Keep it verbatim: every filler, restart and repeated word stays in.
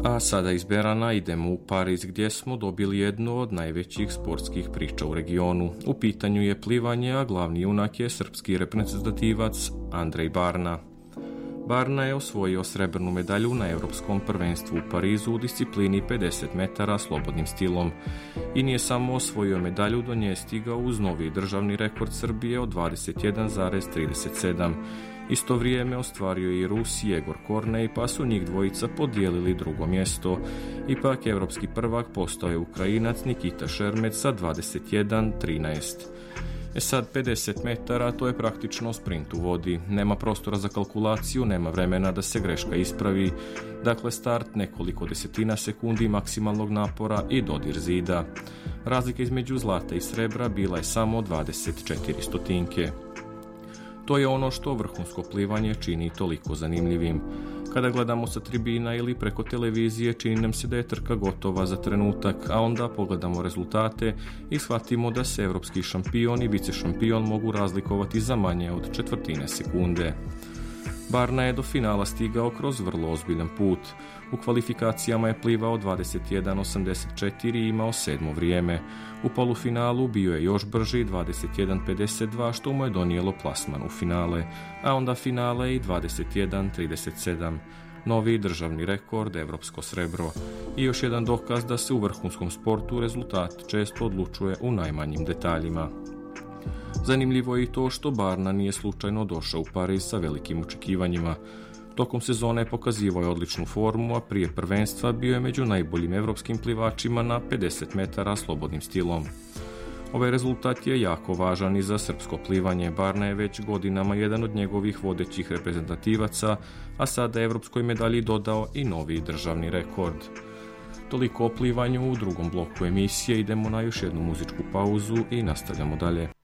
A sada iz Berana idemo u Pariz gdje smo dobili jednu od najvećih sportskih priča u regionu. U pitanju je plivanje, a glavni junak je srpski reprezentativac Andrej Barna. Barna je osvojio srebrnu medalju na Europskom prvenstvu u Parizu u disciplini pedeset metara slobodnim stilom. I nije samo osvojio medalju, do nje je stigao uz novi državni rekord Srbije od dvadeset jedan zarez trideset sedam. Isto vrijeme ostvario je i Rus Jegor Kornej, pa su njih dvojica podijelili drugo mjesto. Ipak evropski prvak postao je Ukrajinac Nikita Šermec sa dvadeset jedan trinaest. E sad, pedeset metara, to je praktično sprint u vodi. Nema prostora za kalkulaciju, nema vremena da se greška ispravi. Dakle, start, nekoliko desetina sekundi maksimalnog napora i dodir zida. Razlika između zlata i srebra bila je samo dvadeset četiri stotinke. To je ono što vrhunsko plivanje čini toliko zanimljivim. Kada gledamo sa tribina ili preko televizije, čini nam se da je trka gotova za trenutak, a onda pogledamo rezultate i shvatimo da se evropski šampion i vice šampion mogu razlikovati za manje od četvrtine sekunde. Barna je do finala stigao kroz vrlo ozbiljan put. U kvalifikacijama je plivao dvadeset jedan osamdeset četiri i imao sedmo vrijeme. U polufinalu bio je još brži dvadeset jedan pedeset dva, što mu je donijelo plasman u finale, a onda finale i dvadeset jedan trideset sedam. Novi državni rekord, evropsko srebro. I još jedan dokaz da se u vrhunskom sportu rezultat često odlučuje u najmanjim detaljima. Zanimljivo je i to što Barna nije slučajno došao u Pariz sa velikim očekivanjima. Tokom sezone pokazivao je odličnu formu, a prije prvenstva bio je među najboljim evropskim plivačima na pedeset metara slobodnim stilom. Ovaj rezultat je jako važan i za srpsko plivanje. Barna je već godinama jedan od njegovih vodećih reprezentativaca, a sada je evropskoj medalji dodao i novi državni rekord. Toliko o plivanju. U drugom bloku emisije idemo na još jednu muzičku pauzu i nastavljamo dalje.